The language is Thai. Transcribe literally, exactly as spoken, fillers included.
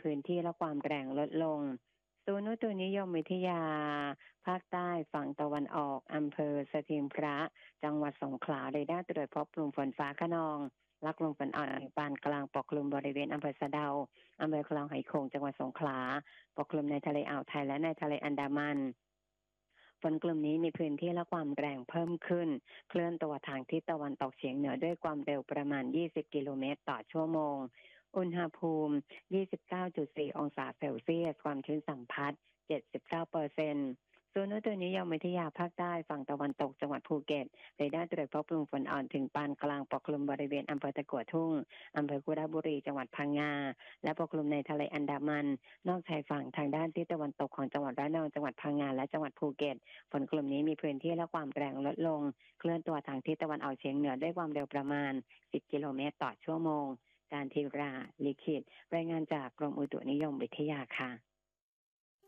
พื้นที่และความแรงลดลงศูนย์อุตุนิยมวิทยาภาคใต้ฝั่งตะวันออกอำเภอสถิงพระจังหวัดสงขลาเรดาร์ตรวจพบกลุ่มฝนฟ้าคะนองและกลุ่มฝนอ่อนถึงปานกลางปกคลุมบริเวณอำเภอสะเดาอำเภอคลองไหโขงจังหวัดสงขลาปกคลุมในทะเลอ่าวไทยและในทะเลอันดามันฝนกลุ่มนี้มีพื้นที่และความแรงเพิ่มขึ้นเคลื่อนตัวทางทิศตะวันตกเฉียงเหนือด้วยความเร็วประมาณยี่สิบกิโลเมตรต่อชั่วโมงอุณหภูมิ ยี่สิบเก้าจุดสี่ องศาเซลเซียสความชื้นสัมพัทธ์ เจ็ดสิบเก้าเปอร์เซ็นต์ ศูนย์อุตุนิยมวิทยาภาคใต้ฝั่งตะวันตกจังหวัดภูเก็ตเรดาร์ตรวจพบกลุ่มฝนอ่อนถึงปานกลางปกคลุมบริเวณอำเภอตะกั่วทุ่งอำเภอกุดาบุรีจังหวัดพังงาและปกคลุมในทะเลอันดามันนอกชายฝั่งทางด้านทิศตะวันตกของจังหวัดระนองจังหวัดพังงาและจังหวัดภูเก็ตฝนกลุ่มนี้มีพื้นที่และความแรงลดลงเคลื่อนตัวทางทิศตะวันออกเฉียงเหนือด้วยความเร็วประมาณสิบกิโลเมตรต่อชั่วโมงการทีราลิขิตรายงานจากกรมอุตุนิยมวิทยาค่ะ